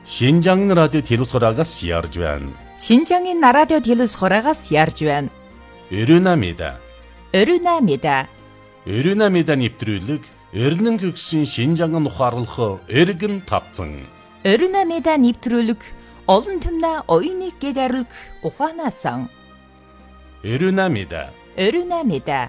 신장인 라디오 телевизорагаас ярьж байна. 신장인 라디오 телевизорагаас ярьж байна. Өрөнамида. Өрөнамида. Өрөнамида нэвтрүүлэг Эрдэнэ хөгсөн Шинжаангын ухаарлах эргэн тавцан. Өрөнамида нэвтрүүлэг олон түмнэ оюуныг гэдэрлэг ухаанасан. Өрөнамида. Өрөнамида.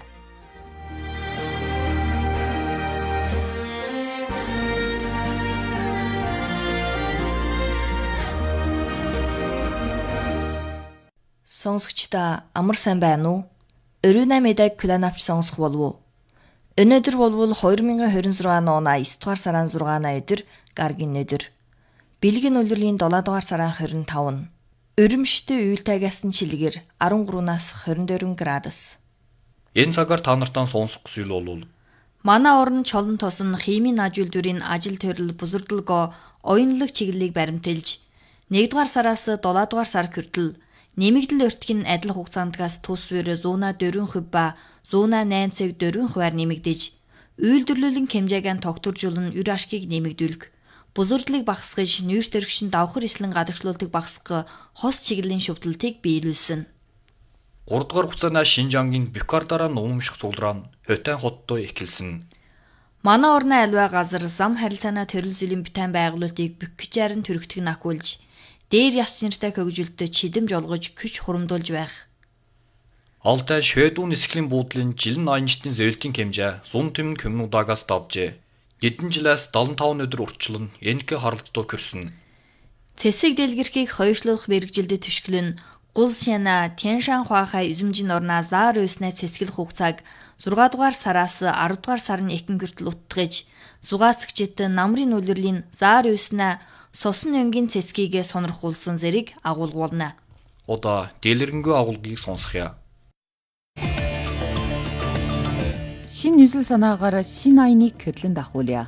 Сонсогчдаа амар сайн байна уу? Өрөнамидаг кланавч сонсох болов уу? Өнөөдөр болвол 2026 оны 9 дугаар сарын 6-ны өдөр гаргийн өдөр. Бэлгийн улирлын 7 дугаар сарын 25. Өрөмштэй уйлтайгасан чилгэр 13-аас 24 градус. Энэ цагаар та нартай сонсох зүйл бол манай орон чолон тосон химийн ажуулдварын ажил төрөл бузурдалгоо оюунлаг чиглэлийг баримтэлж 1 дугаар сараас 7 дугаар сар хүртэл нэмэгдэл өртгөн адил хугацаандгаас тус үер 140% ба 108.4%-аар нэмэгдэж, үйлдвэрлэлийн хэмжээг тогтворжуулан үр ашгийг нэмэгдүүлэх, бузурдлыг багасгаж, нүүрс төрөгчөнд давхар эслэн гадагшлуултыг багасгах хос чиглэлийн шүтэлтийг биелүүлсэн. 3 дугаар хугацааны Шинжаангийн Бюкардаараа нуумших цуглараа нь Хотайн хоттой эхэлсэн. Манай орны аливаа газар зам харилцааны төрөл зүйлийн битэн байгуулалтыг Бюкчарын төрөгтөг накуулж, дээр яс нэртэй хөгжүүлэлтэд чидэм жолгож күч хурамдуулж байх. Алтай Шведун нисгэлийн буудлын жилэн аянчтын зөөлтийн хэмжээ 100 түмэн коммунудагаас давжээ. Хэдэн жилээс 75 өдөр уртчлан энэхэ харалтуу кэрсэн. Цэсэг дэлгэрхийг хоёрчлуулах мэрэгжилдэд түшгэлэн гул шана Тяншан хуахай эзэмжин орноо заар үйснэ цэсгэлэх хугацааг 6 дугаар сараас 10 дугаар сарын эхэн хүртэл утгаж, зугаацгчид намрын улирлын заар үйснэ сосон өнгийн цэцгийг сонирхуулсан зэрэг агуулгуулна. Одоо дэлгэрэнгүй агуулгыг сонсхъя. Шин 뉴스 санаагаар шин айныг хөдлөн дахуулъя.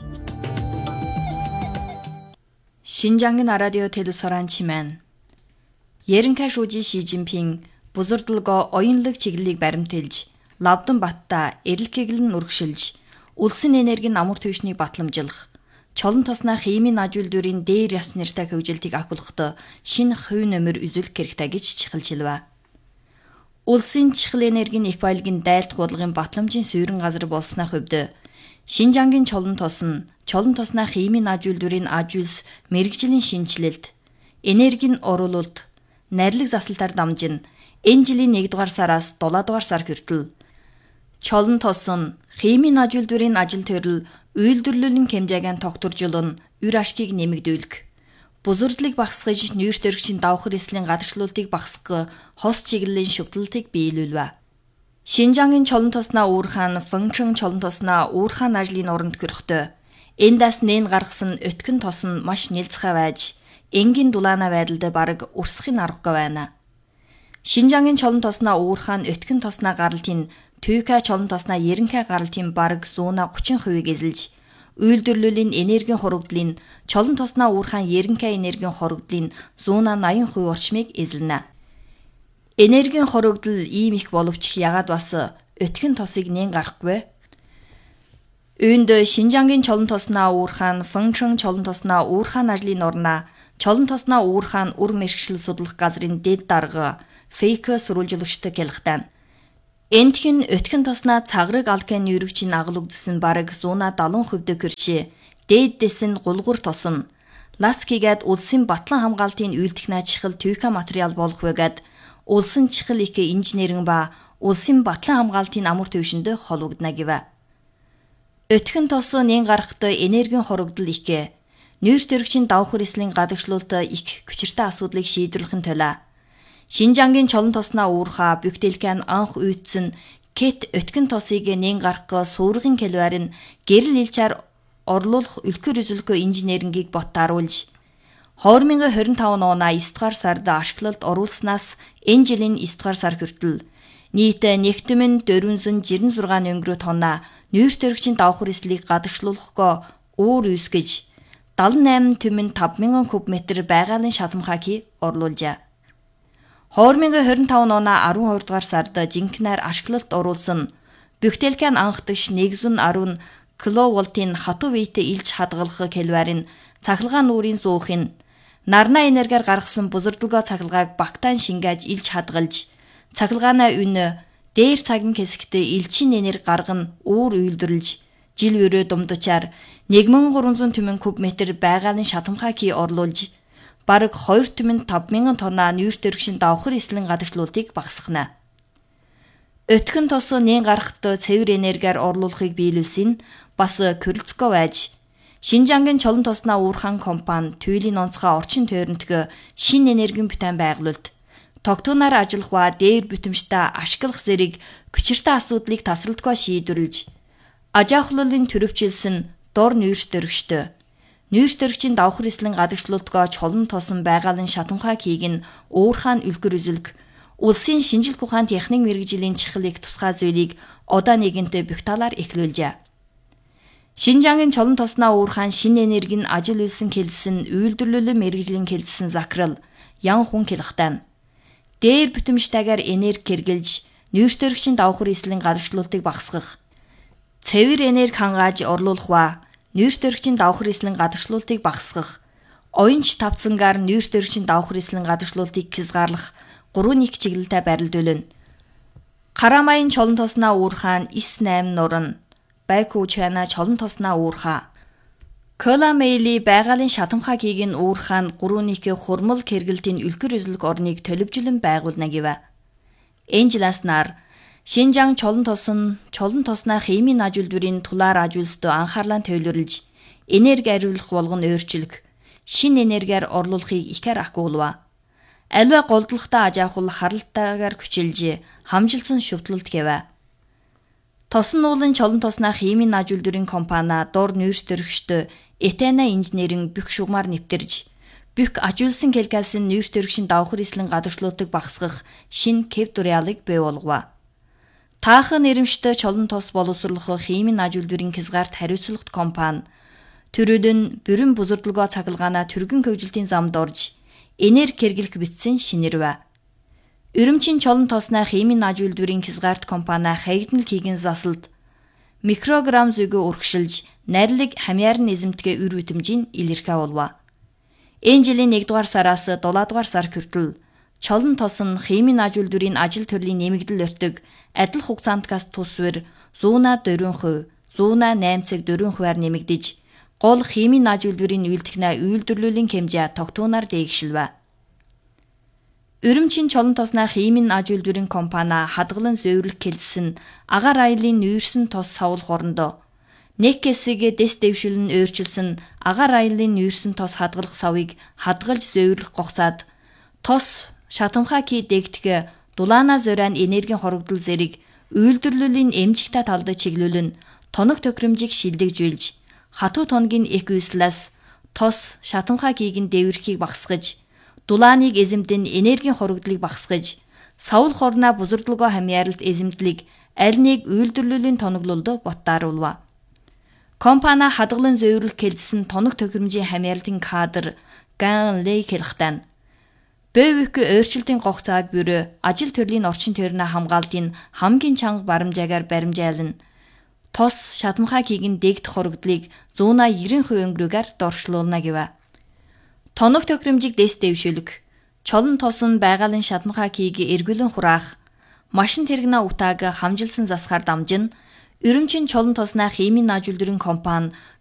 Шинжаангын радио телевизоран чимэн. Ерөнхий шүүжи Ши Жинпин бузурдалгоо оюунлаг чиглэлийг баримтэлж, Лавдан батта эрэл гэглэн үргшилж, улсын энергийн амар түвшнийг батламжлах, чолон тосноо химийн ажуулдварын дээр яс нэртэй хөгжилтийг агуулгахдаа шинэ хувь нэмэр үзүүлэх хэрэгтэй гэж чихэлжилвэ. Улсын чихэл энергийн их баялагын дайлт худалдагын батламжийн суурин газар болсны хувьд Шинжаангийн чолон тосноо химийн ажуулдварын ажуулс мэрэгжлийн шинжилэлт, энергийн оруулалт, найрлаг засалтаар дамжин энэ жилийн 1 дугаар сараас 7 дугаар сар хүртэл чолон тосон химийн ажуулдварын ажил төрөл үйлдвэрлэлийн хэмжээг тогтворжуулан үр ашгийг нэмэгдүүлэх, бузурдлыг багасгаж нүүрс төрөгчийн давхар эслийн гадагшлуултыг багасгах хос чиглэлийн шүтэлтийг биелүүлвэ. Шинжаангийн чолон тосноо уурхаан функшн чолон тосноо уурхаан ажлын оронд гөрөхтөө эндээс нэн гаргасан өтгөн тос нь маш нэлцхай байж энгийн дулаана байдалд бараг урсахын аргагүй байна. Шинжаангийн чолон тосноо уурхаан өтгөн тосноо гаралтын Түйка чолон тосноо ерөнхий гаралтын бараг 130%-ийг эзэлж, үйлдвэрлэлийн энергийн хорогдлын чолон тосноо уурхаан ерөнхий энергийн хорогдлын 180% орчмыг эзэлнэ. Энергийн хорогдол ийм их боловч ягаад бас өтгөн тосыг нэн гарахгүй? Үүнд Шинжаангийн чолон тосноо уурхаан функшн чолон тосноо уурхаан ажлын орноо чолон тосноо уурхаан үр мэргэшил судлах газрын дэд дарга фейк сурвалжуулагчтай хэлэхтэн. Энтхэн өтгөн тосноо цаграг алканы юрэгчийн агуулгдсан бараг 170% кэршээ дээддэс нь гулгур тосон ласкигээд улсын батлан хамгаалтын үйлдэх чихэл түйка материал болох байгаад улсын чихэл их инженеринг ба улсын батлан хамгаалтын амар төвшөнд холбогдно гэвэ. Өтгөн тосоо нэн гарахт энергийн хорогдол их нүүрс төрөгчийн давхар эслийн гадагшлуулт их хүчиртэй асуудлыг шийдвэрлэхэн төлөө. Шинжаангийн чолон тосноо уурхаа Бюктелкэн анх үйдсэн кет өтгөн тосыг нэн гарах суургын калварын гэрэл илчээр орлуулах үлгэр үзүүлэхөө инженерингийг боттааруулж 2025 оны 9 дугаар сард ашиглалд оруулснаас энэ жилийн 9 дугаар сар хүртэл нийт нэгтмэн 466 өнгөрөө тонна нүүрс төрөгчийн давхар эслийг гадагшлуулахгоо уур үүсгэж 78 түмэн 5000 куб метр байгалийн шалмхааг орлуулжээ. 2025 оны 12 дугаар сард жинкнээр ашиглалт оруулсан Бюктелкэн анхдагш 110 киловолтын хатуу биетэй илж хадгалах калварын цахилгаан нуурын суухын, нарна энергиар гаргасан бузардалгоо цахилгааг багтаан шингээж илж хадгалж, цахилгаанаа өнө дээр цагийн хэсэгтээ элчин энерги гарган үүр үйлдвэрлэж, жил өрөө думдучаар 1300 түмэн куб метр байгалийн шатамхай кий орлуулж, бараг 2,500 тонна нүүрс төрөгшин давхар эслэн гадагшлуултыг багасгана. Өтгөн тос нэн гарахт цэвэр энергиар орлуулахыг биелүүлсэн бас Курилцков байж, Шинжангийн чолон тосноо уурхаан компани туйлын онцгой орчин тойронтгоо шинэ энергийн бүтээн байгуулалт, тогтвороор ажиллах ба дээр бүтэмжтэй ашиглах зэрэг хүчиртэй асуудлыг тасралтгүй шийдвэрлэж, ажаахлуулын төрөвчлсөн дор нүүрс төрөгчтэй, нүүрс төрөгчийн давхар эслэн гадагшлуултгоо чолон тосон байгалийн шатамхай кийг нь уурхаан үлгэр үзүүлэх, улсын шинжилх ухаан техник мэргэжлийн чухлыг тусгай зүйлийг одоо нэгэнтээ бүх талаар эхлүүлжээ. Шинжангийн чолон тосноо уурхаан шинэ энергийн ажил үйлсэн хэлсэн үйлдвэрлэлийн мэргэжлийн хэлсэн закрал ян хүн хэлхтан. Дээр бүтэмжтэйгээр энерги хэрглэж, нүүрс төрөгчийн давхар эслийн гадагшлуултыг багасгах, цэвэр энерги хангааж орлуулах ба нүүрс төрөгчийн давхар эслийн гадагшлуултыг багасгах, оюунч тавцангаар нүүрс төрөгчийн давхар эслийн гадагшлуултыг хязгаарлах 3 нэг чиглэлтэй барилдуулна. Карамаян чолон тосноо уурхаан 9-8 нуран Байку чана чолон тосноо уурхаа. Коламейли байгалийн шатамхай кийг нь уурхаан 3-ний хурмал хэргэлтийн үлгэр үзлэг орныг төлөвжлөн байгуулна гэв. Энжеласнаар Шинжаан чолон тосноо химийн аж үйлдвэрийн тулаар ажуулалтад анхаарлаа төвлөрлөж, энерги ариулах болгон өөрчлөх, шинэ энергиар орлуулахыг ихэр ахгуулва. Аливаа голдлохтой ажаахул харалтайгаар хүчилж, хамжилсан шүтлэлт гэв. Тосон нуулын чолон тосноо химийн аж үйлдвэрийн компани дор нүүрс төрөгчтэй Этена инженерийн бүх шугамар нэвтэрж, бүх ажуулсан хялгайлсан нүүрс төрөгчийн давхар эслэн гадагшлуултыг багасгах шинэ кэвдуриалыг бий болгов. Таахан нэрэмжтэй чолон тос боловсруулах химийн аж үйлдвэрийн хязгаарт хариуцлагат компани төрөлн бүрэн бузардалгоо цахилгаанаа түргэн хөгжилтийн замд орж, энерги хэрэглэх бичсэн шинэрвэ. Өрөмчийн чолон тосноо химийн аж үйлдвэрийн хязгаарт компани хаягднал хийгэн засалд микрограмм зүгөө урагшилж, найрлаг хамьяарн эзэмтгэ үр бүтэмжийн илэрхээ болов. Энэ жилийн 1-р сараас 7-р сар хүртэл чолон тосон химийн аж үйлдвэрийн ажил төрлийн нэмэгдэл өртөг адил хугацаантгаас тусвэр 140%, 108.4%-аар нэмэгдэж, гол химийн аж үйлдвэрийн үйлдвэрийн үйлдвэрлэлийн хэмжээ тогтвороор дээгшилвэ. Өрөмчийн чолон тосноо химийн аж үйлдвэрийн компани хадгалан зөвөрлөх хэлсэн агаар аялын нүүрсэн тос савлах орондоо нэг хэсэг дэс дэвшүүлэн өөрчилсөн агаар аялын нүүрсэн тос хадгалах савыг хадгалж зөвөрлөх гогцаад тос шатамхай кий дэгдэх дулаана зориан энергийн хорогдол зэрэг үйлдвэрлэлийн эмжигтэй талд чиглүүлэн тоног тохиромжийг шилдэгжүүлж, хатуу тоногийн эквислаас тос шатамхай кийг нь дэврэхийг багасгаж, дулааныг эзэмдэн энергийн хорогдлыг багасгаж, савл хорноо бузардалгоо хамьяаралт эзэмдлийг аль нэг үйлдвэрлэлийн тоноглолд боттааруулв. Компани хадгалан зөвөрлөх хэлсэн тоног тохиромжийн хамьяаралтын кадр Ган Лей хэлхтан. БВК өөрчлөлтийн гогцааг бюро ажил төрлийн орчин тойрноо хамгаалтын хамгийн чанга баримжаагаар баримжаална. Тос шатамхай кийг нь дэгдэх хорогдлыг 190% өнгөрөөгээр дорчлуулна гэв. Тоног тохиромжийг дэс дэвшүүлэх, чолон тосон байгалийн шатамхай кийг эргүүлэн хураах, машин тэрэгнээ утааг хамжилсан засахаар дамжин, өрөмчийн чолон тосноо химийн аж үйлдвэрийн компани